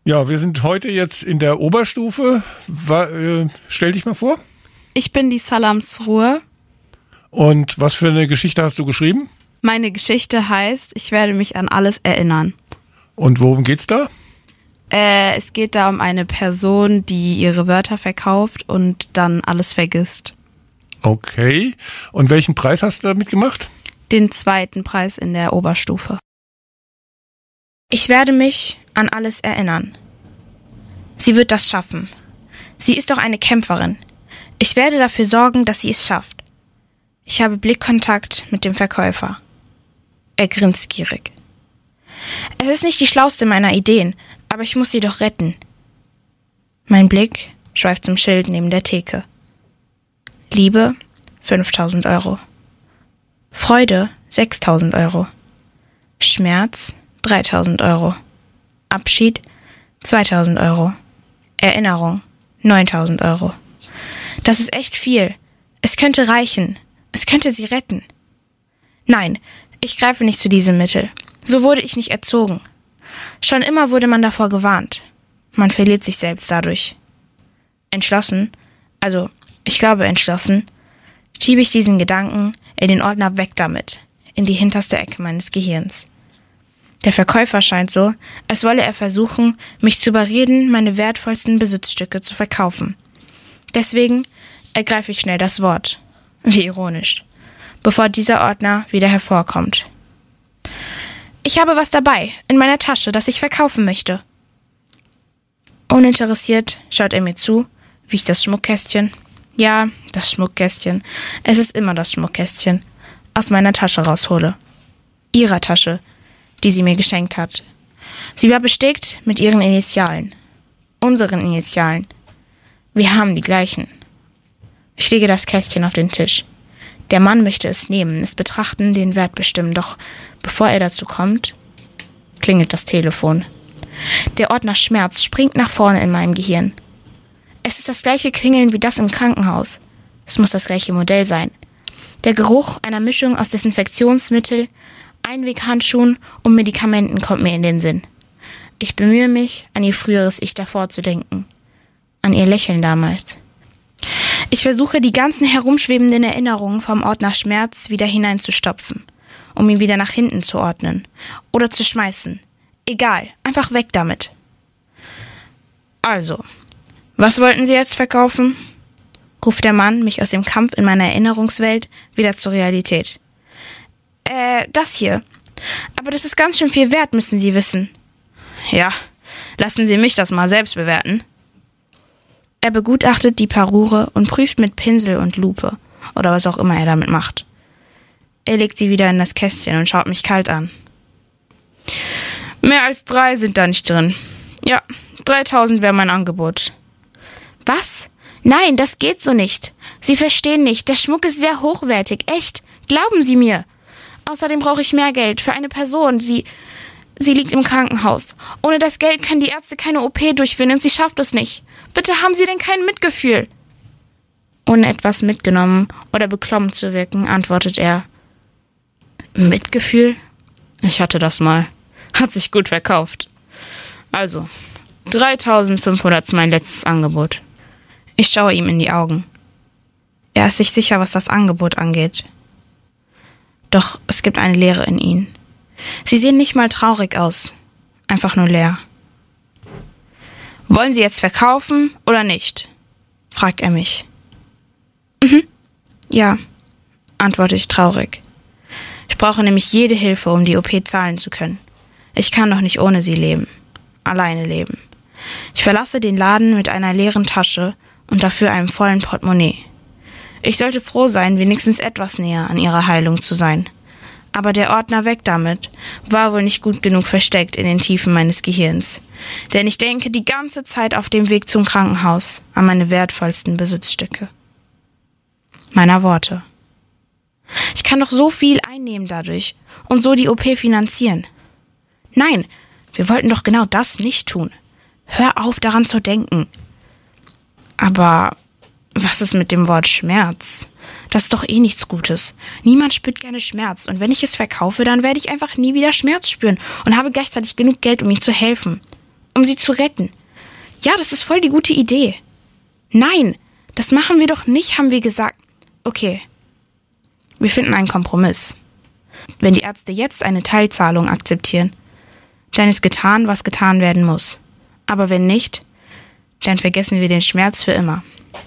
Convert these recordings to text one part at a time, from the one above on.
Ja, wir sind heute jetzt in der Oberstufe. Stell dich mal vor. Ich bin die Salamsruhe. Und was für eine Geschichte hast du geschrieben? Meine Geschichte heißt, ich werde mich an alles erinnern. Und worum geht's da? Es geht da um eine Person, die ihre Wörter verkauft und dann alles vergisst. Okay. Und welchen Preis hast du damit gemacht? Den 2. Preis in der Oberstufe. Ich werde mich an alles erinnern. Sie wird das schaffen. Sie ist doch eine Kämpferin. Ich werde dafür sorgen, dass sie es schafft. Ich habe Blickkontakt mit dem Verkäufer. Er grinst gierig. Es ist nicht die schlauste meiner Ideen, aber ich muss sie doch retten. Mein Blick schweift zum Schild neben der Theke. Liebe 5.000 Euro. Freude 6.000 Euro. Schmerz 3.000 Euro. Abschied 2.000 Euro. Erinnerung 9.000 Euro. Das ist echt viel. Es könnte reichen. Es könnte sie retten. Nein, ich greife nicht zu diesem Mittel. So wurde ich nicht erzogen. Schon immer wurde man davor gewarnt. Man verliert sich selbst dadurch. Entschlossen, schiebe ich diesen Gedanken in den Ordner weg damit, in die hinterste Ecke meines Gehirns. Der Verkäufer scheint so, als wolle er versuchen, mich zu überreden, meine wertvollsten Besitzstücke zu verkaufen. Deswegen ergreife ich schnell das Wort. Wie ironisch. Bevor dieser Ordner wieder hervorkommt. Ich habe was dabei, in meiner Tasche, das ich verkaufen möchte. Uninteressiert schaut er mir zu, wie ich das Schmuckkästchen, es ist immer das Schmuckkästchen, aus meiner Tasche raushole. Ihrer Tasche, die sie mir geschenkt hat. Sie war bestickt mit ihren Initialen. Unseren Initialen. Wir haben die gleichen. Ich lege das Kästchen auf den Tisch. Der Mann möchte es nehmen, es betrachten, den Wert bestimmen, doch bevor er dazu kommt, klingelt das Telefon. Der Ordner Schmerz springt nach vorne in meinem Gehirn. Es ist das gleiche Klingeln wie das im Krankenhaus. Es muss das gleiche Modell sein. Der Geruch einer Mischung aus Desinfektionsmittel, Einweghandschuhen und Medikamenten kommt mir in den Sinn. Ich bemühe mich, an ihr früheres Ich davor zu denken. An ihr Lächeln damals. Ich versuche, die ganzen herumschwebenden Erinnerungen vom Ordner Schmerz wieder hineinzustopfen, um ihn wieder nach hinten zu ordnen oder zu schmeißen. Egal, einfach weg damit. Also, was wollten Sie jetzt verkaufen? Ruft der Mann mich aus dem Kampf in meiner Erinnerungswelt wieder zur Realität. Das hier. Aber das ist ganz schön viel wert, müssen Sie wissen. Ja, lassen Sie mich das mal selbst bewerten. Er begutachtet die Parure und prüft mit Pinsel und Lupe oder was auch immer er damit macht. Er legt sie wieder in das Kästchen und schaut mich kalt an. Mehr als 3 sind da nicht drin. Ja, 3.000 wäre mein Angebot. Was? Nein, das geht so nicht. Sie verstehen nicht, der Schmuck ist sehr hochwertig, echt. Glauben Sie mir. Außerdem brauche ich mehr Geld für eine Person. Sie liegt im Krankenhaus. Ohne das Geld können die Ärzte keine OP durchführen und sie schafft es nicht. Bitte haben Sie denn kein Mitgefühl? Ohne etwas mitgenommen oder beklommen zu wirken, antwortet er. Mitgefühl? Ich hatte das mal. Hat sich gut verkauft. Also, 3.500 ist mein letztes Angebot. Ich schaue ihm in die Augen. Er ist sich sicher, was das Angebot angeht. Doch es gibt eine Leere in ihnen. Sie sehen nicht mal traurig aus. Einfach nur leer. Wollen Sie jetzt verkaufen oder nicht? Fragt er mich. Ja, antworte ich traurig. Ich brauche nämlich jede Hilfe, um die OP zahlen zu können. Ich kann doch nicht ohne sie leben. Alleine leben. Ich verlasse den Laden mit einer leeren Tasche und dafür einem vollen Portemonnaie. Ich sollte froh sein, wenigstens etwas näher an ihrer Heilung zu sein. Aber der Ordner weg damit war wohl nicht gut genug versteckt in den Tiefen meines Gehirns. Denn ich denke die ganze Zeit auf dem Weg zum Krankenhaus an meine wertvollsten Besitzstücke. Meiner Worte. Ich kann doch so viel einnehmen dadurch und so die OP finanzieren. Nein, wir wollten doch genau das nicht tun. Hör auf, daran zu denken. Aber was ist mit dem Wort Schmerz? Das ist doch eh nichts Gutes. Niemand spürt gerne Schmerz. Und wenn ich es verkaufe, dann werde ich einfach nie wieder Schmerz spüren und habe gleichzeitig genug Geld, um ihm zu helfen. um sie zu retten. Ja, das ist voll die gute Idee. Nein, das machen wir doch nicht, haben wir gesagt. Okay, wir finden einen Kompromiss. Wenn die Ärzte jetzt eine Teilzahlung akzeptieren, dann ist getan, was getan werden muss. Aber wenn nicht, dann vergessen wir den Schmerz für immer.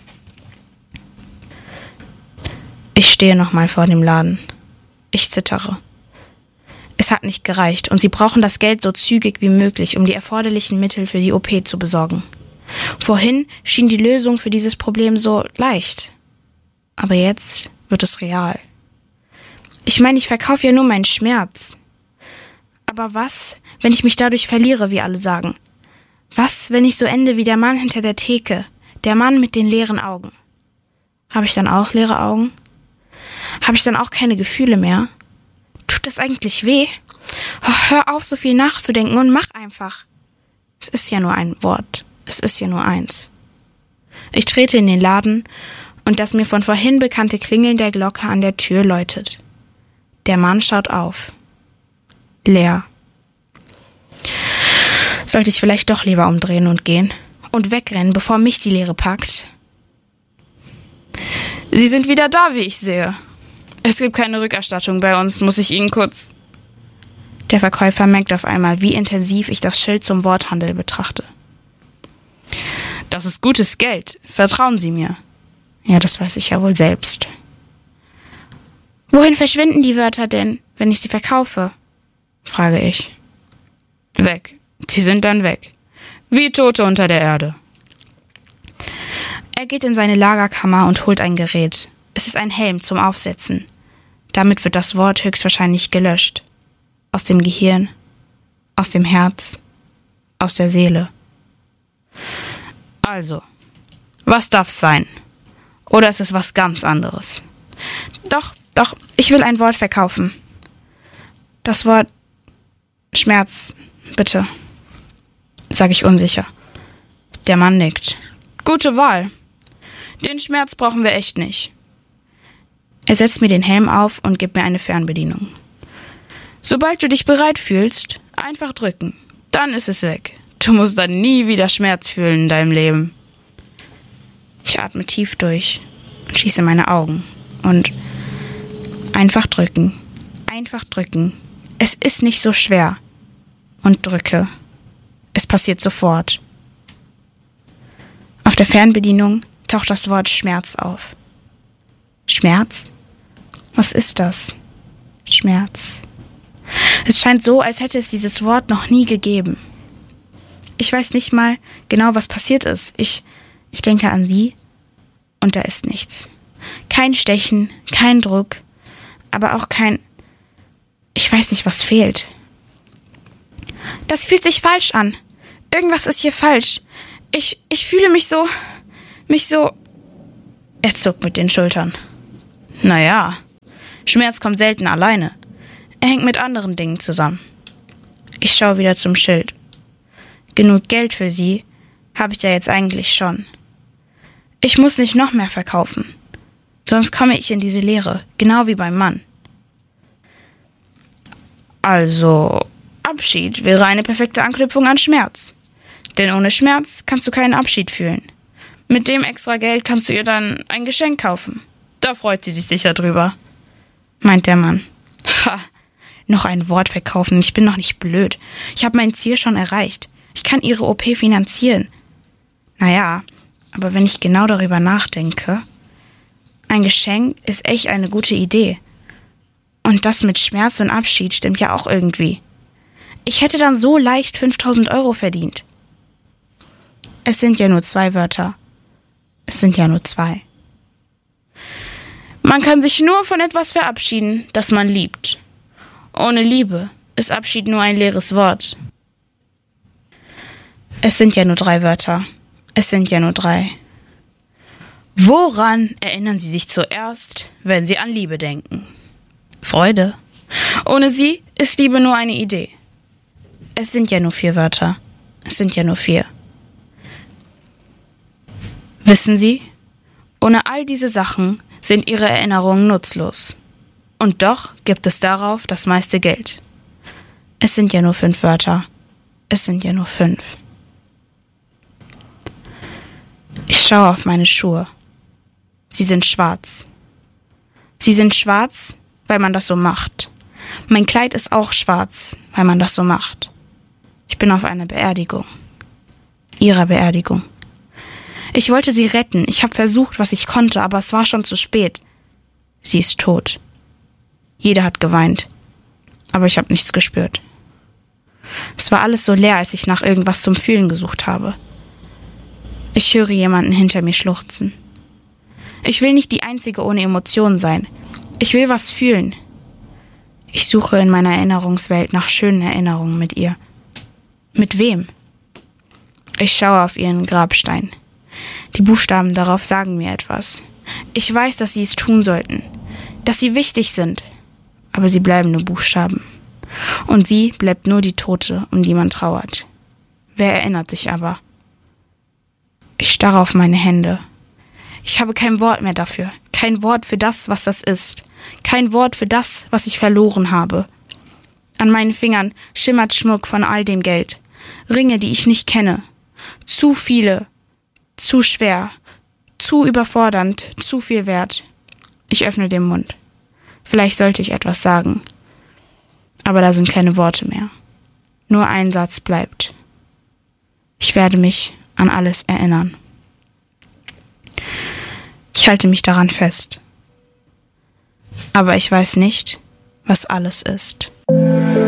Ich stehe nochmal vor dem Laden. Ich zittere. Es hat nicht gereicht und sie brauchen das Geld so zügig wie möglich, um die erforderlichen Mittel für die OP zu besorgen. Vorhin schien die Lösung für dieses Problem so leicht. Aber jetzt wird es real. Ich meine, ich verkaufe ja nur meinen Schmerz. Aber was, wenn ich mich dadurch verliere, wie alle sagen? Was, wenn ich so ende wie der Mann hinter der Theke, der Mann mit den leeren Augen? Habe ich dann auch leere Augen? Habe ich dann auch keine Gefühle mehr? Tut das eigentlich weh? Oh, hör auf, so viel nachzudenken und mach einfach. Es ist ja nur ein Wort. Es ist ja nur eins. Ich trete in den Laden und das mir von vorhin bekannte Klingeln der Glocke an der Tür läutet. Der Mann schaut auf. Leer. Sollte ich vielleicht doch lieber umdrehen und gehen und wegrennen, bevor mich die Leere packt? Sie sind wieder da, wie ich sehe. Es gibt keine Rückerstattung bei uns, muss ich Ihnen kurz... Der Verkäufer merkt auf einmal, wie intensiv ich das Schild zum Worthandel betrachte. Das ist gutes Geld, vertrauen Sie mir. Ja, das weiß ich ja wohl selbst. Wohin verschwinden die Wörter denn, wenn ich sie verkaufe? Frage ich. Weg. Die sind dann weg. Wie Tote unter der Erde. Er geht in seine Lagerkammer und holt ein Gerät. Es ist ein Helm zum Aufsetzen. Damit wird das Wort höchstwahrscheinlich gelöscht. Aus dem Gehirn, aus dem Herz, aus der Seele. Also, was darf's sein? Oder ist es was ganz anderes? Doch, ich will ein Wort verkaufen. Das Wort Schmerz, bitte, sage ich unsicher. Der Mann nickt. Gute Wahl. Den Schmerz brauchen wir echt nicht. Er setzt mir den Helm auf und gibt mir eine Fernbedienung. Sobald du dich bereit fühlst, einfach drücken. Dann ist es weg. Du musst dann nie wieder Schmerz fühlen in deinem Leben. Ich atme tief durch und schließe meine Augen. Und einfach drücken. Einfach drücken. Es ist nicht so schwer. Und drücke. Es passiert sofort. Auf der Fernbedienung taucht das Wort Schmerz auf. Schmerz? Was ist das? Schmerz. Es scheint so, als hätte es dieses Wort noch nie gegeben. Ich weiß nicht mal genau, was passiert ist. Ich denke an sie und da ist nichts. Kein Stechen, kein Druck, aber auch kein... Ich weiß nicht, was fehlt. Das fühlt sich falsch an. Irgendwas ist hier falsch. Ich fühle mich so... Er zuckt mit den Schultern. Naja, Schmerz kommt selten alleine. Er hängt mit anderen Dingen zusammen. Ich schaue wieder zum Schild. Genug Geld für sie habe ich ja jetzt eigentlich schon. Ich muss nicht noch mehr verkaufen. Sonst komme ich in diese Leere, genau wie beim Mann. Also, Abschied wäre eine perfekte Anknüpfung an Schmerz. Denn ohne Schmerz kannst du keinen Abschied fühlen. Mit dem extra Geld kannst du ihr dann ein Geschenk kaufen. Da freut sie sich sicher drüber, meint der Mann. Ha, noch ein Wort verkaufen, ich bin noch nicht blöd. Ich habe mein Ziel schon erreicht. Ich kann ihre OP finanzieren. Naja, aber wenn ich genau darüber nachdenke, ein Geschenk ist echt eine gute Idee. Und das mit Schmerz und Abschied stimmt ja auch irgendwie. Ich hätte dann so leicht 5.000 € verdient. Es sind ja nur 2 Wörter. Es sind ja nur 2. Man kann sich nur von etwas verabschieden, das man liebt. Ohne Liebe ist Abschied nur ein leeres Wort. Es sind ja nur 3 Wörter. Es sind ja nur 3. Woran erinnern Sie sich zuerst, wenn Sie an Liebe denken? Freude. Ohne sie ist Liebe nur eine Idee. Es sind ja nur 4 Wörter. Es sind ja nur 4. Wissen Sie, ohne all diese Sachen sind Ihre Erinnerungen nutzlos. Und doch gibt es darauf das meiste Geld. Es sind ja nur 5 Wörter. Es sind ja nur 5. Ich schaue auf meine Schuhe. Sie sind schwarz. Sie sind schwarz, weil man das so macht. Mein Kleid ist auch schwarz, weil man das so macht. Ich bin auf einer Beerdigung. Ihrer Beerdigung. Ich wollte sie retten. Ich habe versucht, was ich konnte, aber es war schon zu spät. Sie ist tot. Jeder hat geweint. Aber ich habe nichts gespürt. Es war alles so leer, als ich nach irgendwas zum Fühlen gesucht habe. Ich höre jemanden hinter mir schluchzen. Ich will nicht die Einzige ohne Emotionen sein. Ich will was fühlen. Ich suche in meiner Erinnerungswelt nach schönen Erinnerungen mit ihr. Mit wem? Ich schaue auf ihren Grabstein. Die Buchstaben darauf sagen mir etwas. Ich weiß, dass sie es tun sollten, dass sie wichtig sind, aber sie bleiben nur Buchstaben. Und sie bleibt nur die Tote, um die man trauert. Wer erinnert sich aber? Ich starre auf meine Hände. Ich habe kein Wort mehr dafür, kein Wort für das, was das ist, kein Wort für das, was ich verloren habe. An meinen Fingern schimmert Schmuck von all dem Geld, Ringe, die ich nicht kenne, zu viele, zu schwer, zu überfordernd, zu viel wert. Ich öffne den Mund. Vielleicht sollte ich etwas sagen. Aber da sind keine Worte mehr. Nur ein Satz bleibt. Ich werde mich an alles erinnern. Ich halte mich daran fest. Aber ich weiß nicht, was alles ist.